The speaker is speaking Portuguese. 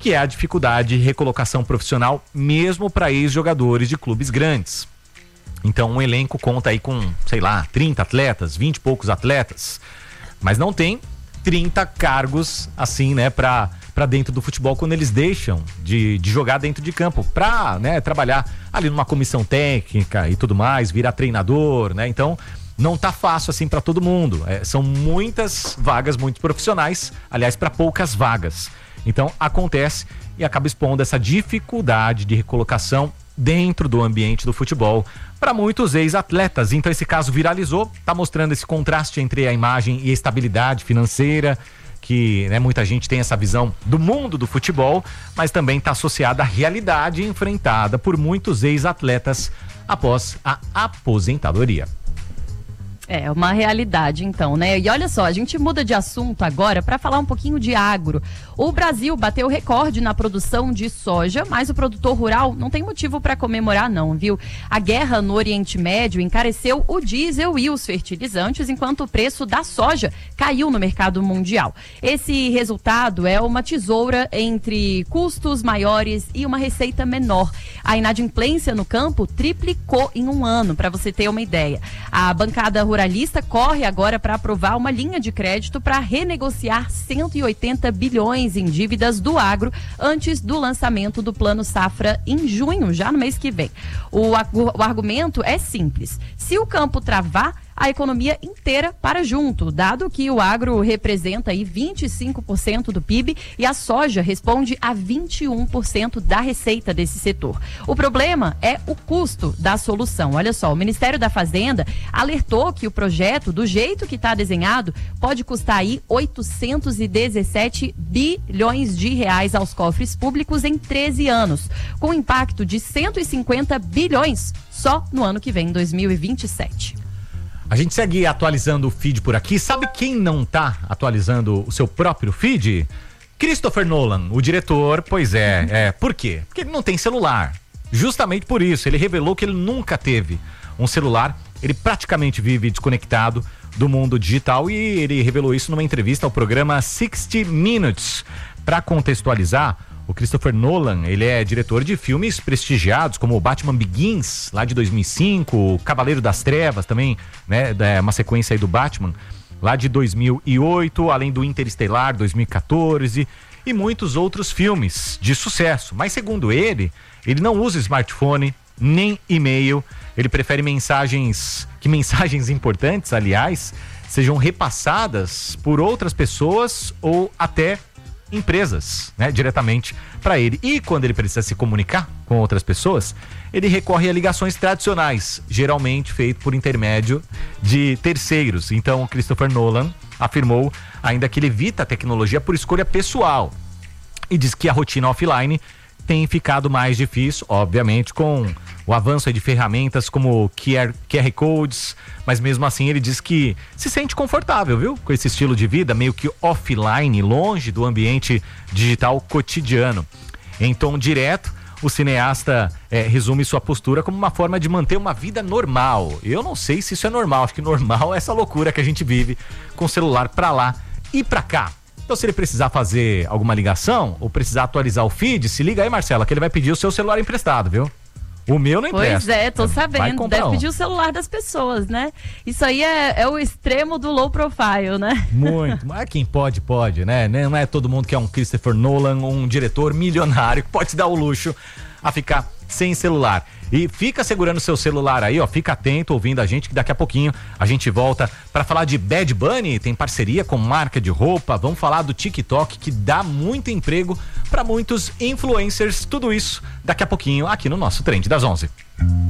que é a dificuldade de recolocação profissional mesmo para ex-jogadores de clubes grandes. Então um elenco conta aí com, sei lá, 30 atletas, 20 e poucos atletas, mas não tem 30 cargos assim, né, para dentro do futebol quando eles deixam de jogar dentro de campo, para, né, trabalhar ali numa comissão técnica e tudo mais, virar treinador, né? Então não tá fácil assim para todo mundo. São muitas vagas, muitos profissionais, aliás, para poucas vagas. Então acontece e acaba expondo essa dificuldade de recolocação dentro do ambiente do futebol para muitos ex-atletas. Então esse caso viralizou, tá mostrando esse contraste entre a imagem e a estabilidade financeira, que, né, muita gente tem essa visão do mundo do futebol, mas também está associada à realidade enfrentada por muitos ex-atletas após a aposentadoria. É uma realidade, então, né? E olha só, a gente muda de assunto agora para falar um pouquinho de agro. O Brasil bateu recorde na produção de soja, mas o produtor rural não tem motivo para comemorar não, viu? A guerra no Oriente Médio encareceu o diesel e os fertilizantes, enquanto o preço da soja caiu no mercado mundial. Esse resultado é uma tesoura entre custos maiores e uma receita menor. A inadimplência no campo triplicou em um ano, para você ter uma ideia. A bancada ruralista corre agora para aprovar uma linha de crédito para renegociar 180 bilhões em dívidas do agro antes do lançamento do Plano Safra em junho, já no mês que vem. O argumento é simples. Se o campo travar, a economia inteira para junto, dado que o agro representa aí 25% do PIB e a soja responde a 21% da receita desse setor. O problema é o custo da solução. Olha só, o Ministério da Fazenda alertou que o projeto, do jeito que está desenhado, pode custar aí 817 bilhões de reais aos cofres públicos em 13 anos, com impacto de 150 bilhões só no ano que vem, 2027. A gente segue atualizando o feed por aqui. Sabe quem não tá atualizando o seu próprio feed? Christopher Nolan, o diretor. Pois é. Por quê? Porque ele não tem celular. Justamente por isso, ele revelou que ele nunca teve um celular. Ele praticamente vive desconectado do mundo digital e ele revelou isso numa entrevista ao programa 60 Minutes. Para contextualizar, o Christopher Nolan, ele é diretor de filmes prestigiados como o Batman Begins, lá de 2005, o Cavaleiro das Trevas também, né, uma sequência aí do Batman, lá de 2008, além do Interestelar, 2014 e muitos outros filmes de sucesso. Mas segundo ele não usa smartphone, nem e-mail, ele prefere mensagens importantes, aliás, sejam repassadas por outras pessoas ou até empresas, né, diretamente para ele. E quando ele precisa se comunicar com outras pessoas, ele recorre a ligações tradicionais, geralmente feito por intermédio de terceiros. Então, Christopher Nolan afirmou ainda que ele evita a tecnologia por escolha pessoal e diz que a rotina offline tem ficado mais difícil, obviamente, com o avanço de ferramentas como QR Codes, mas mesmo assim ele diz que se sente confortável, viu? Com esse estilo de vida meio que offline, longe do ambiente digital cotidiano. Em tom direto, o cineasta resume sua postura como uma forma de manter uma vida normal. Eu não sei se isso é normal, acho que normal é essa loucura que a gente vive com o celular pra lá e pra cá. Então, se ele precisar fazer alguma ligação ou precisar atualizar o feed, se liga aí, Marcela, que ele vai pedir o seu celular emprestado, viu? O meu não empresta. Pois é, tô sabendo. Deve pedir o celular das pessoas, né? Isso aí é o extremo do low profile, né? Muito. Mas quem pode, né? Não é todo mundo que é um Christopher Nolan, um diretor milionário que pode se dar o luxo a ficar sem celular. E fica segurando seu celular aí, ó, fica atento ouvindo a gente que daqui a pouquinho a gente volta para falar de Bad Bunny, tem parceria com marca de roupa, vamos falar do TikTok que dá muito emprego para muitos influencers, tudo isso daqui a pouquinho aqui no nosso Trend das 11.